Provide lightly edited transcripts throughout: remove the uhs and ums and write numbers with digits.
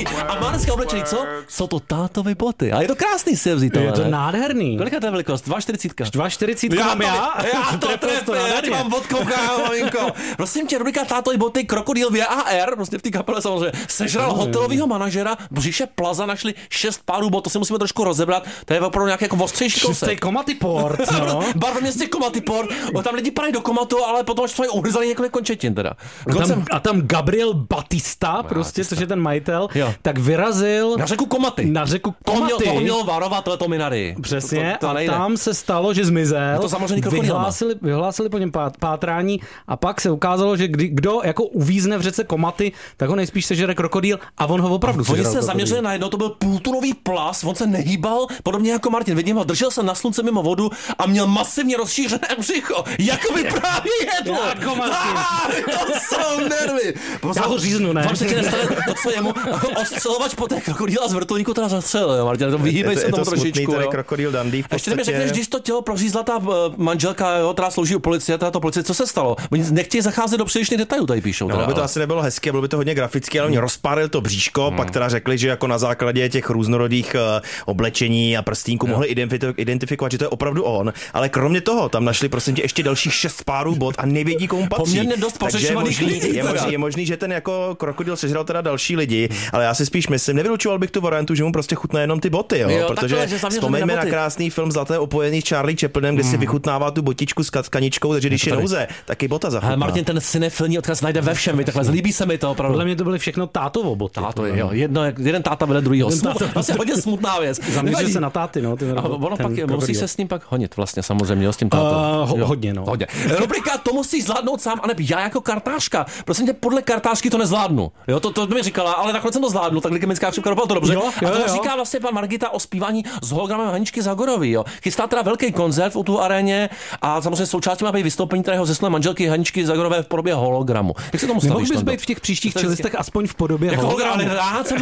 chodí a má dneska oblečený, co? Jsou to tátovy boty. A je to krásný si je vzít. Je to nádherný. Kolika to je velikost? 2,40. 2,40 mám já to trefím, já ti mám odkoukám, malinko. Prosím tě, rubrika tátovy boty, Krokodýl VAR, prostě v té kapele samozřejmě, sežral hotelového manažera, Břiše Plaza, našli 6 párů bot, to si musíme trošku rozebrat, to je opravdu nějaký jako ostřejší kousek. Šestý komatiport, no. Bar ve městě Komatiport, tam lidi padají do komatu, ale potom až uhryzali několik končetin teda. A tam Gabriel Batista, prostě, což je ten majitel, tak vyrazil na řeku Komaty. Na řeku Komaty. To měl varovat tohleto minary. Přesně, a tam se stalo, že zmizel. To samozřejmě vyhlásili po něm pátrání a pak se ukázalo, že kdo jako uvízne v řece Komaty, tak ho nejspíš sežere krokodýl a on ho opravdu sežral. Oni se zaměřili na jedno, to byl půltunový plas, on se nehýbal, podobně jako Martin. Vidím ho, držel se na slunce mimo vodu a měl masivně rozšířené břicho. Jakoby právě jedlo. Jako Martin. To jsou nervy. Já ho říznu, ne? Vám se ti nestane to, co jemu ostřelovač po té krokodýla z vrtulníku teda zastřelil, jo, Martin. Vyhýbej se tomu trošičku. Krokodýl Dundee v podstatě. Ještě mi řekneš, když to tělo prořízla ta manželka, jo, která slouží u policie, tato policie, co se stalo? Oni nechtějí zacházet do přílišných detailů, tady píšou. No, by to asi nebylo hezké, bylo by to hodně grafické, ale oni rozpálili to bříško, pak teda řekli, že jako na základě těch různorodých oblečení a prstínku mohli identifikovat, že to je opravdu on, ale kromě toho tam našli prosím tě ještě dalších 6 párů bot a nevědí, komu patří. Poměrně dost pořešovaných lidí. Je možný, že ten jako krokodýl sežral teda další lidi, ale já si spíš myslím, nevylučoval bych tu variantu, že mu prostě chutná jenom ty boty, jo, protože vzpomeňme na krásný film Zlaté opojení s Charlie Chaplinem, kde si vychutnává tu botičku s katkaničkou, takže když je nouze, taky bota zachutná. Martin, ten cinefilní odkaz najde ve všem, takhle líbí se mi to opravdu. Podle mě to byly všechno tátovo boty. Táto, jo, jeden táta vede druhýho. Vlastně hodně smutná věc. Zaměřil se na táty, no. Ono pak musí se s ním pak honit vlastně samozřejmě s tím tátou. Hodně, no. Hodně. Rubrika to musíš zvládnout sám, a ne já jako kartářka. Prosím tě, podle kartářky to nezvládnu. Jo, to mi říkala, ale nakonec jsem to zvládnu, tak glikemická křivka dopadla to dobře. A to říká vlastně pan Margita o zpívání s hologramem Haničky Zagorový, jo. Chystá teda velký koncert v tu aréně a samozřejmě součástí má být vystoupení jeho zesnulé manželky Haničky Zagorové v podobě hologramu. Jak se tomu stavíš? Mohl bys být v těch příštích čelistech aspoň v podobě jako hologramu. Ale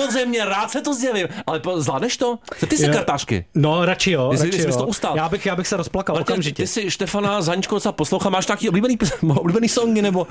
rád se to zjevím. Ale zvládneš to? Ty jsi kartářky. No, radši jo. To ustal. Já bych se rozplakal okamžitě. Ty si Štefana s Haničkou docela poslouchal, máš nějaký oblíbený songy nebo?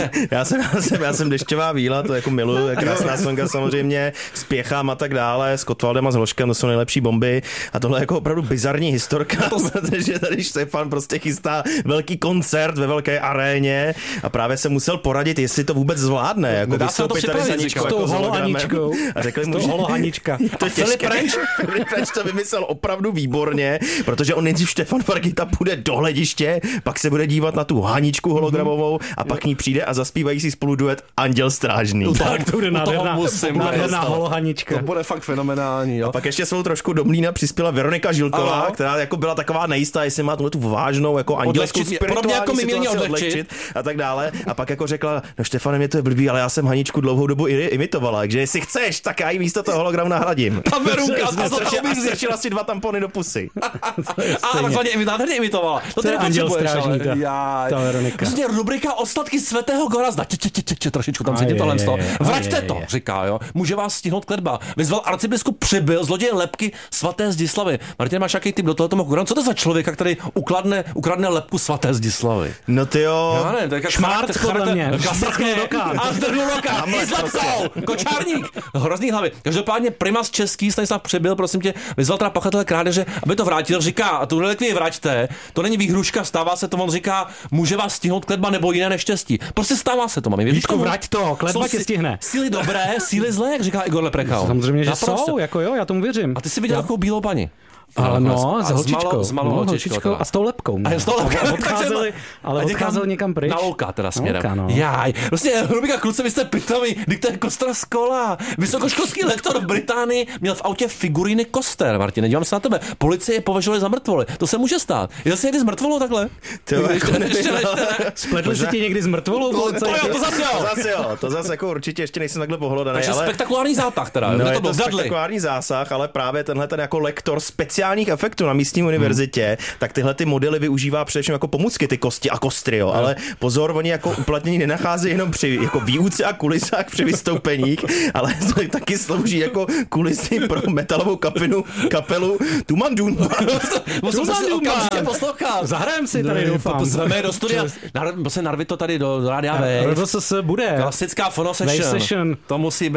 Já jsem Dešťová víla, to jako miluju, je krásná songa samozřejmě, s Pěchám a tak dále, s Kotwaldem a s Hloškem, to jsou nejlepší bomby a tohle je jako opravdu bizarní historka, protože tady Štefan prostě chystá velký koncert ve velké aréně a právě se musel poradit, jestli to vůbec zvládne, jako vystoupit tady s Haničkou jako s hologramem a řekli mu, že to těžké. Filip French to vymyslel opravdu výborně, protože on nejdřív Štefan Margita půjde do hlediště, pak se bude dívat na tu Haničku hologramovou a pak k ní přijde a zaspívají si spolu duet Anděl strážný. Tak to bude nádherná holohanička. To bude fakt fenomenální. Jo. A pak ještě svou trošku do mlýna přispěla Veronika Žilková, která jako byla taková nejistá, jestli má tu vážnou jako andělskou spirituální jako situaci odlehčit a tak dále. A pak jako řekla, no Štefane, mě to je blbý, ale já jsem Haničku dlouhou dobu imitovala, takže jestli chceš, tak já jí místo toho hologramu nahradím. A Verunka strčila si 2 tampony do pusy. A takzvaně nádherně imitovala. To je Anděl strážný, ta Veronika. Prostě rubrika Ostatky svatého Gorazda. Trošičku tam cítím tohle z toho. Vraťte to, říká, jo. Může vás stihnout kletba. Vyzval arcibiskup Přibyl, zloděj lebky svaté Zdislavy. Martin, máš jaký typ do tohoto mohu? Co to za člověka, který ukradne lebku svaté Zdislavy? No ty jo. Já ne, Šmárc podle mě. A zdrhnul roka. Kočárník. Hrozný hlavy. Každopádně primas český Stanislav Přibyl, prosím tě, vyzval teda pachatele krádeže, aby to vrátil. Říká, a tu relikvii vraťte. To není výhruška, stává se to, on říká, může vás stihnout kletba nebo jiné neštěstí. Prostě stává se to, mami. Vítku, vrať to, kletba tě stihne. Síly dobré, síly zlé, jak říká Igor Leprekal. Samozřejmě, že jsou, jako jo, já tomu věřím. A ty jsi viděl takovou bílou paní? No, s holčičkou. S malou holčičkou. A s tou lepkou. Odcházeli někam pryč. Na Olka teda směrem. No. Jaj. Vlastně Rubika, kluci, vy jste pitomí, když to je Kostra Skola. Vysokoškolský lektor v Británii měl v autě figuríny Koster, Martine, dívám se na tebe. Policie je považovali za mrtvoly. To se může stát. Jel jsi někdy s mrtvolou takhle? Spletli si ti někdy s mrtvolou policajti? To zase jako určitě ještě nejsem takhle pohlodaný. Takže spektakulární zátah teda. No, je to spektakulární zásah, ale právě tenhle ten jako lektor speciálních efektů na místní univerzitě, tak tyhle ty modely využívá především jako pomůcky, ty kosti a kostry, jo. Ale pozor, oni jako uplatnění nenachází jenom při jako výuce a kulisách při vystoupeních, ale taky slouží jako kulisy pro metalovou kapelu Tumandun. Okamžitě poslouchám. Zahrajem si tady, doufám. Zveme do studia. Narvit to tady do Rádia V. RVSS bude. Klasická phono session. To musí být.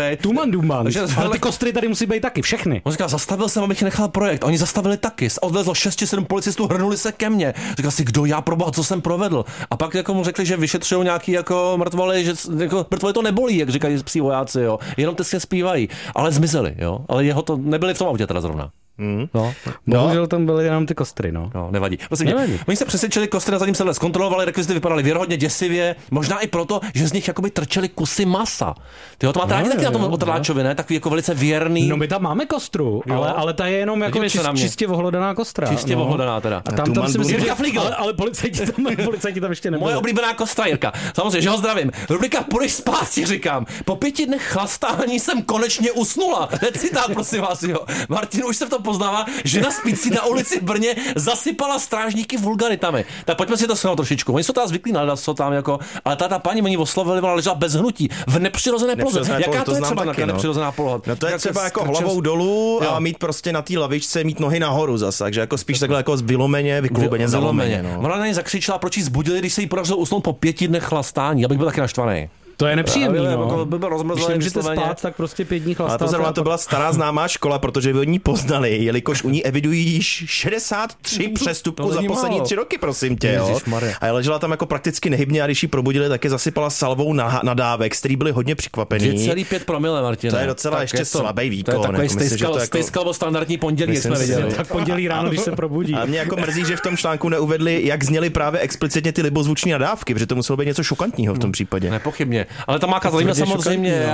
Dumbans. Ale ty kostry tady musí být taky, všechny. On říkal, zastavil jsem, abych nechal projekt. Oni zastavili taky. Odvezlo 6-7 policistů, hrnuli se ke mně. Říkal si, kdo já, proboha, co jsem provedl. A pak jako mu řekli, že vyšetřují nějaký jako mrtvoly, že jako mrtvoly to nebolí, jak říkají psí vojáci, jo. Jenom ty se zpívají, ale zmizeli, jo. Ale jeho to nebyli v tom autě teda zrovna. No. Bohužel tam byly jenom ty kostry, no. No, nevadí. Oni se přesvědčili, kostry na zadním sedle zkontrolovali, rekvizity vypadaly věrohodně děsivě, možná i proto, že z nich jakoby trčely kusy masa. Ty to máte rádi taky na tom otrláčovi, ne? Takový jako velice věrný. No my tam máme kostru, ale ta je jenom jako čistě ohlodaná kostra. Čistě ohlodaná teda. A tam si myslím, že ale policajti tam ještě nebyli. Moje oblíbená kostra, Jirka. Samozřejmě, že ho zdravím. Rubrika Půjdeš spát, si říkám. Po 5 dnech chlastání jsem konečně usnula. Citát, prosím vás, jo. Martin už se v tom poznává, že na spící na ulici v Brně zasypala strážníky vulgaritami. Tak pojďme si to shrnout trošičku. Oni jsou tam zvyklí na co tam jako, ale ta paní mě oslovila, ležela bez hnutí v nepřirozené poloze. Jaká to je třeba taky nepřirozená poloha? No to je třeba jako hlavou dolů a mít prostě na té lavičce mít nohy nahoru zase, takže jako spíš takhle jako vykloubeně zalomeně. No. Ona na něj zakřičela, proč jí zbudili, když se jí podařilo usnout po 5 dnech chlastání, abych byl taky naštvaný. To je nepříjemný, no. Když nemůžete spát, tak prostě 5 dní chlastáte. A to zrovna to byla stará známá škola, protože by oni poznali, jelikož u ní evidují již 63 přestupků za poslední 3 roky, prosím tě, jo. A ležela tam jako prakticky nehybně a když ji probudili, tak je zasypala salvou nadávek, z který byli hodně překvapení. 2,5 promile, Martin. To je docela ještě slabý výkon. To je takový stejskal standardní pondělí, jak jsme viděli. Tak pondělí ráno, když se probudí. A mě jako mrzí, že v tom článku neuvedli, jak zněly právě explicitně ty libozvuční nadávky, protože to muselo být něco šokantního v tom případě. Nepochybně. Ale ta máka zajímá samozřejmě.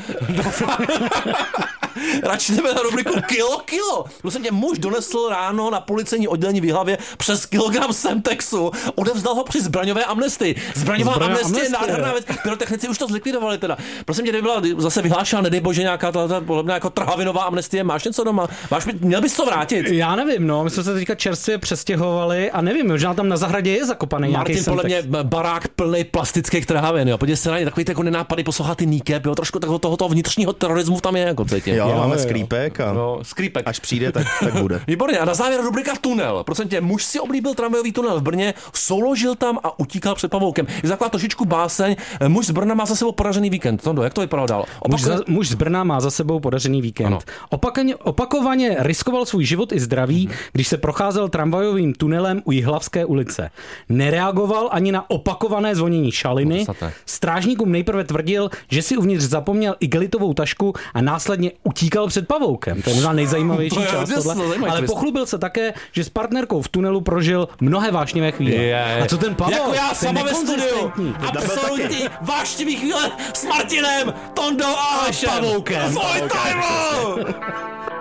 Radši jdeme na rubriku Kilo. Prosím tě, muž donesl ráno na policejní oddělení v Jihlavě přes kilogram Semtexu. Odevzdal ho při zbraňové amnestii. Zbraňová amnestie je nádherná věc. Pyrotechnici už to zlikvidovali teda. Prosím tě, kdyby byla zase vyhlášena, nedej bože, nějaká podobná jako trhavinová amnestie. Máš něco doma? Měl bys to vrátit? Já nevím, no. My jsme se teďka čerstvě přestěhovali a nevím, možná tam na zahradě je zakopaný nějaký Martin, podle mě barák plný plastických trhavin, jo. Podívej se na ně, takový jako nenápady poslouchat ty Níkep, jo. Trošku toho vnitřního terorismu tam je jako cítím. Jo, máme skrýpek a skrýpek. Až přijde, tak bude. Výborně. A na závěr rubrika tunel. Prosím tě, muž si oblíbil tramvajový tunel v Brně, souložil tam a utíkal před pavoukem. Je taková trošičku báseň. Muž z Brna má za sebou podařený víkend. Tondo, jak to vypadalo dál? Muž z Brna má za sebou podařený víkend. Opakovaně riskoval svůj život i zdraví, když se procházel tramvajovým tunelem u Jihlavské ulice. Nereagoval ani na opakované zvonění šaliny. Strážníkům nejprve tvrdil, že si uvnitř zapomněl igelitovou tašku a následně utíkal před pavoukem. To je možná nejzajímavější část tohle. Ale pochlubil se také, že s partnerkou v tunelu prožil mnohé vášnivé chvíle. A co ten pavouk? Jako já sama ve studiu. Absolutní vášnivý chvíle s Martinem, Tondou a Alešem. Pavoukem. Svoj time!